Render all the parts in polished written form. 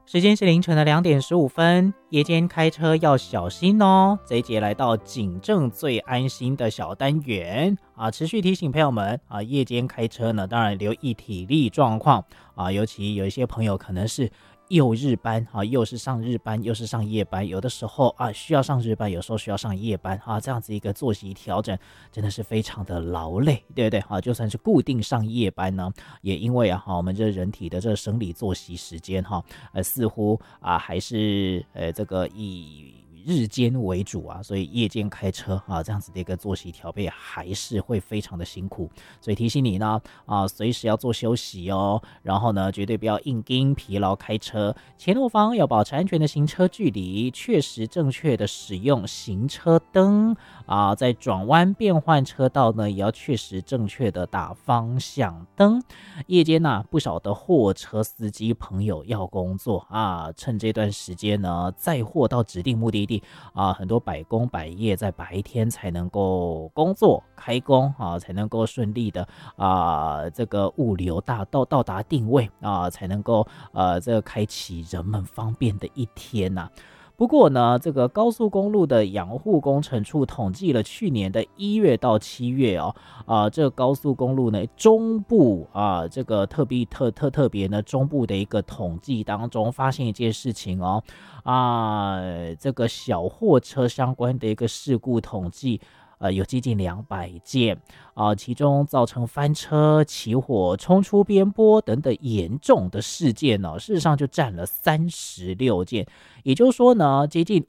时间是凌晨的2:15，夜间开车要小心哦。这一节来到警政最安心的小单元啊，持续提醒朋友们啊，夜间开车呢，当然留意体力状况啊，尤其有一些朋友可能是又日班啊，又是上日班又是上夜班，有的时候啊需要上日班，有时候需要上夜班啊，这样子一个作息调整真的是非常的劳累，对不对啊？就算是固定上夜班呢，也因为啊我们这人体的这生理作息时间哈，似乎啊还是这个以日间为主啊，所以夜间开车啊，这样子的一个作息调配还是会非常的辛苦，所以提醒你呢啊，随时要做休息哦，然后呢，绝对不要硬盯疲劳开车，前后方要保持安全的行车距离，确实正确的使用行车灯啊，在转弯变换车道呢，也要确实正确的打方向灯。夜间呢，不少的货车司机朋友要工作啊，趁这段时间呢，载货到指定目的地啊，很多百工百业在白天才能够工作开工啊，才能够顺利的这个物流到达定位啊，才能够这个开启人们方便的一天呐。不过呢，这个高速公路的养护工程处统计了去年的1月到7月哦，这个高速公路呢中部啊，这个特别呢中部的一个统计当中发现一件事情哦，这个小货车相关的一个事故统计。有接近200件其中造成翻车、起火、冲出边坡等等严重的事件呢，事实上就占了36件，也就是说呢，接近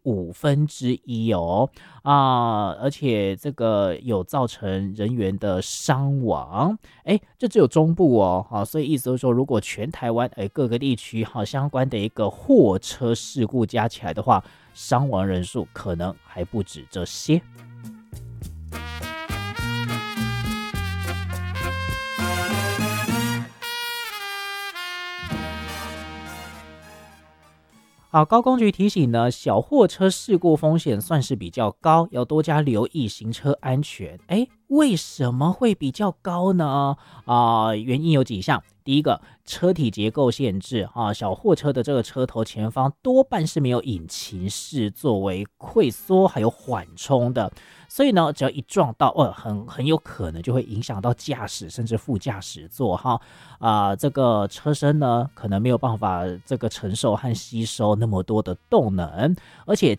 1/5哦而且这个有造成人员的伤亡，这只有中部哦所以意思就是说，如果全台湾各个地区相关的一个货车事故加起来的话，伤亡人数可能还不止这些。好，高工局提醒呢，小货车事故风险算是比较高，要多加留意行车安全。为什么会比较高呢？原因有几项。第一个，车体结构限制小货车的这个车头前方多半是没有引擎室作为溃缩还有缓冲的，所以呢，只要一撞到，很有可能就会影响到驾驶甚至副驾驶座这个车身呢可能没有办法这个承受和吸收那么多的动能，而且